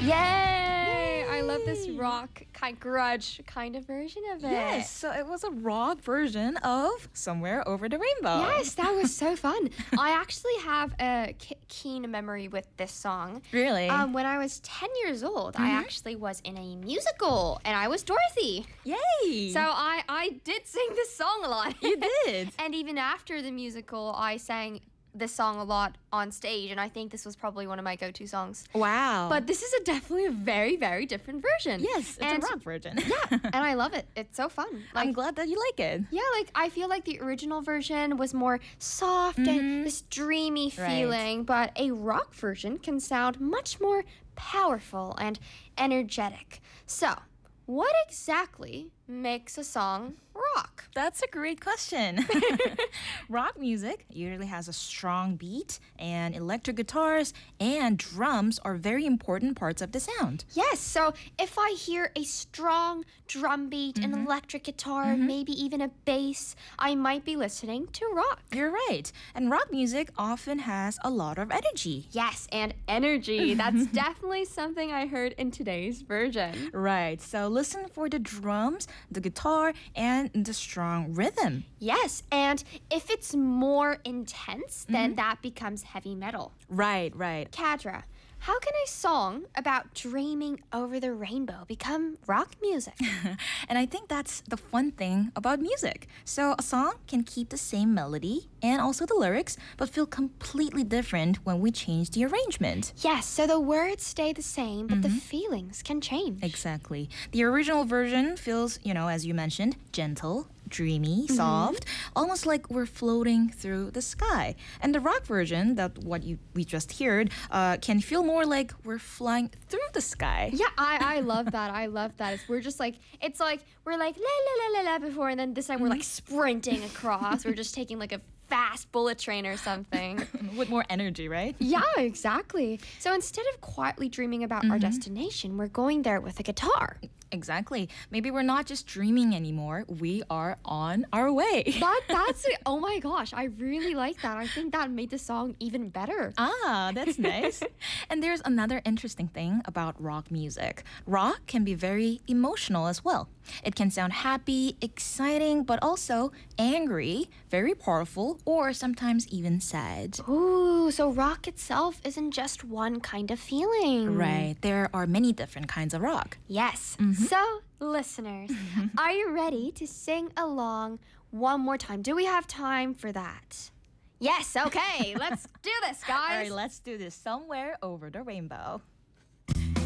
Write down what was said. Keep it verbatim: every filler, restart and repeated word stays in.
Yay! I love this rock kind grudge kind of version of it. Yes, so it was a rock version of Somewhere Over the Rainbow. Yes, that was so fun. I actually have a k- keen memory with this song. Really? Um, when I was ten years old, I actually was in a musical, and I was Dorothy. Yay! So I, I did sing this song a lot. you did. And even after the musical, I sang this song a lot on stage, and I think this was probably one of my go-to songs. Wow. But this is a definitely a very, very different version. yes, it's and, a rock version. Yeah, and I love it. It's so fun. Like, I'm glad that you like it. yeah, like I feel like the original version was more soft and this dreamy Right. feeling, but a rock version can sound much more powerful and energetic. So, what exactly makes a song rock? That's a great question. Rock music usually has a strong beat, and electric guitars and drums are very important parts of the sound. Yes, so if I hear a strong drum beat, an electric guitar, maybe even a bass, I might be listening to rock. You're right. And rock music often has a lot of energy. Yes, and energy. That's definitely something I heard in today's version. Right. So listen for the drums, the guitar, and the strong rhythm. Yes, and if it's more intense, then that becomes heavy metal. Right, right. Kadra, how can a song about dreaming over the rainbow become rock music? And I think that's the fun thing about music. So a song can keep the same melody and also the lyrics, but feel completely different when we change the arrangement. Yes, so the words stay the same, but the feelings can change. Exactly. The original version feels, you know, as you mentioned, gentle, dreamy, soft, almost like we're floating through the sky. And the rock version, that what you we just heard, uh, can feel more like we're flying through the sky. Yeah, I, I love that. I love that. It's, we're just like, it's like, we're like la la la la la before, and then this time we're like sprinting across. We're just taking like a fast bullet train or something. With more energy, right? Yeah, exactly. So instead of quietly dreaming about our destination, we're going there with a guitar. Exactly. Maybe we're not just dreaming anymore. We are on our way. That that's it. Oh my gosh, I really like that. I think that made the song even better. Ah, that's nice. And there's another interesting thing about rock music. Rock can be very emotional as well. It can sound happy, exciting, but also angry, very powerful, or sometimes even sad. Ooh, so rock itself isn't just one kind of feeling. Right. There are many different kinds of rock. Yes. So, listeners, are you ready to sing along one more time? Do we have time for that? Yes, okay. Let's do this, All guys. right, let's do this somewhere over the rainbow.